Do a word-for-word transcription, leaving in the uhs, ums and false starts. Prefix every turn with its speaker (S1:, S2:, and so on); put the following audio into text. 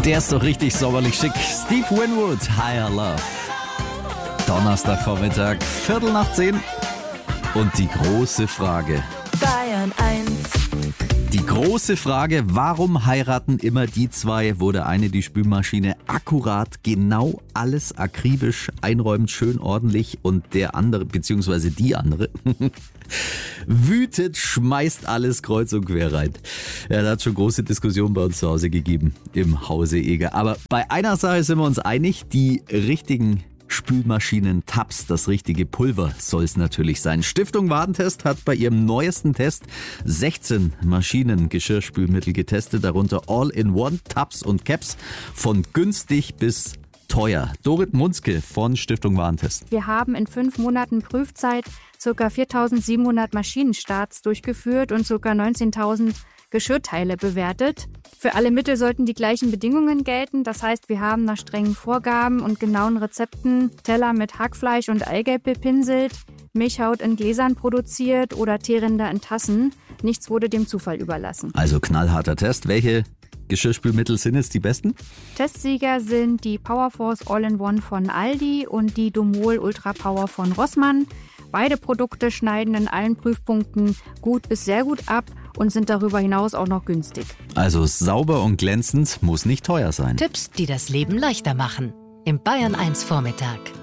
S1: Der ist doch richtig sommerlich schick. Steve Winwood, Higher Love. Donnerstagvormittag, Viertel nach zehn. Und die große Frage.
S2: Bayern eins.
S1: Die große Frage, warum heiraten immer die zwei, wo der eine die Spülmaschine akkurat, genau alles akribisch einräumt, schön ordentlich und der andere, beziehungsweise die andere, wütet, schmeißt alles kreuz und quer rein. Ja, da hat schon große Diskussionen bei uns zu Hause gegeben, im Hause Eger. Aber bei einer Sache sind wir uns einig, die richtigen Spülmaschinen-Tabs, das richtige Pulver soll es natürlich sein. Stiftung Warentest hat bei ihrem neuesten Test sechzehn Maschinen-Geschirrspülmittel getestet, darunter All-in-One-Tabs und Caps von günstig bis teuer. Dorit Munzke von Stiftung Warentest.
S3: Wir haben in fünf Monaten Prüfzeit ca. viertausendsiebenhundert Maschinenstarts durchgeführt und ca. neunzehntausend Geschirrteile bewertet. Für alle Mittel sollten die gleichen Bedingungen gelten. Das heißt, wir haben nach strengen Vorgaben und genauen Rezepten Teller mit Hackfleisch und Eigelb bepinselt, Milchhaut in Gläsern produziert oder Teerinder in Tassen. Nichts wurde dem Zufall überlassen.
S1: Also knallharter Test. Welche Geschirrspülmittel sind jetzt die besten?
S3: Testsieger sind die Powerforce All-in-One von Aldi und die Domol Ultra Power von Rossmann. Beide Produkte schneiden in allen Prüfpunkten gut bis sehr gut ab und sind darüber hinaus auch noch günstig.
S1: Also sauber und glänzend, muss nicht teuer sein.
S2: Tipps, die das Leben leichter machen. Im Bayern eins Vormittag.